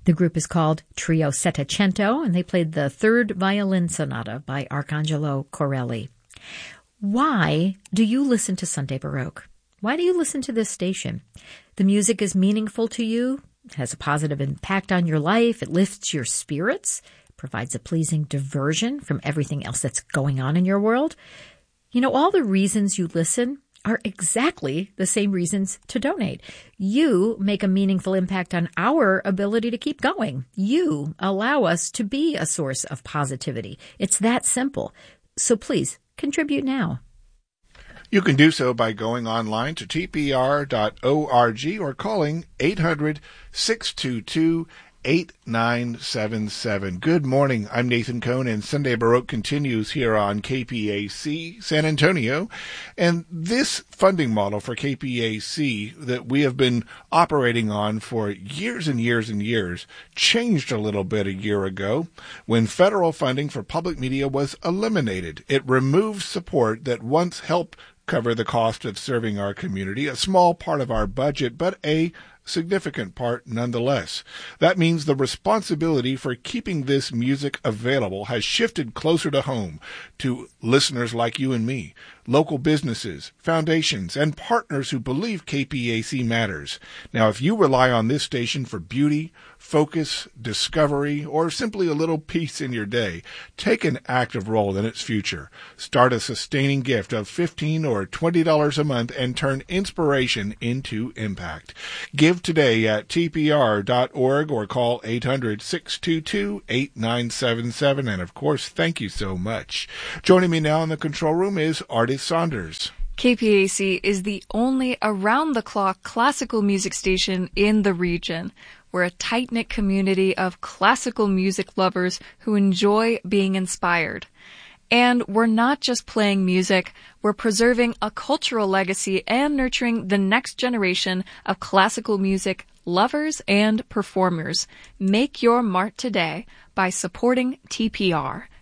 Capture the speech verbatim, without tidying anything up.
The group is called Trio Settecento, and they played the Third Violin Sonata by Arcangelo Corelli. Why do you listen to Sunday Baroque? Why do you listen to this station? The music is meaningful to you, it has a positive impact on your life, it lifts your spirits, provides a pleasing diversion from everything else that's going on in your world. You know, all the reasons you listen are exactly the same reasons to donate. You make a meaningful impact on our ability to keep going. You allow us to be a source of positivity. It's that simple. So please, contribute now. You can do so by going online to T P R dot org or calling eight hundred, six two two, eight nine seven seven. Good morning. I'm Nathan Cohn, and Sunday Baroque continues here on K P A C San Antonio. And this funding model for K P A C that we have been operating on for years and years and years changed a little bit a year ago when federal funding for public media was eliminated. It removed support that once helped cover the cost of serving our community, a small part of our budget, but a significant part nonetheless. That means the responsibility for keeping this music available has shifted closer to home to listeners like you and me, local businesses, foundations, and partners who believe K P A C matters. Now, if you rely on this station for beauty, focus, discovery, or simply a little peace in your day, take an active role in its future. Start a sustaining gift of fifteen dollars or twenty dollars a month and turn inspiration into impact. Give today at T P R dot org or call eight hundred, six two two, eight nine seven seven. And of course, thank you so much. Joining me now in the control room is Artis Saunders. K P A C is the only around-the-clock classical music station in the region. We're a tight-knit community of classical music lovers who enjoy being inspired. And we're not just playing music, we're preserving a cultural legacy and nurturing the next generation of classical music lovers and performers. Make your mark today by supporting T P R.